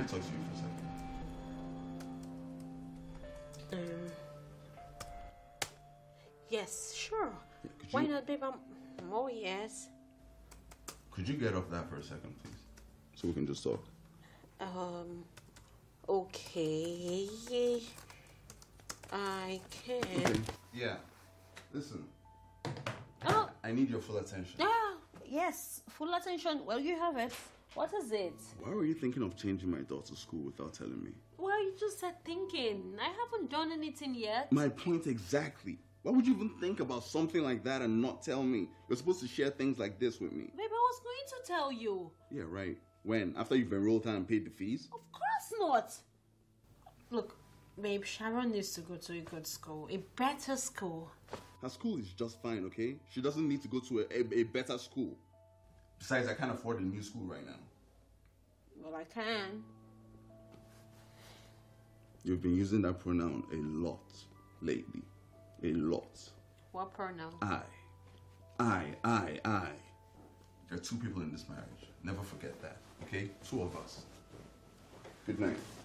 I talk to you for a second? Yes, sure. Yeah, Why not, babe? Oh, yes. Could you get off that for a second, please? So we can just talk. Okay. I can. Okay. Yeah. Listen. Oh. I need your full attention. Ah, yes. Full attention. Well, you have it. What is it? Why were you thinking of changing my daughter's school without telling me? Well, you just said thinking. I haven't done anything yet. My point exactly. Why would you even think about something like that and not tell me? You're supposed to share things like this with me. Babe, I was going to tell you. Yeah, right. When? After you've enrolled her and paid the fees? Of course not. Look, babe, Sharon needs to go to a good school. A better school. Her school is just fine, okay? She doesn't need to go to a better school. Besides, I can't afford a new school right now. Well, I can. You've been using that pronoun a lot lately. A lot. What pronoun? I. There are two people in this marriage. Never forget that, okay? Two of us. Good night.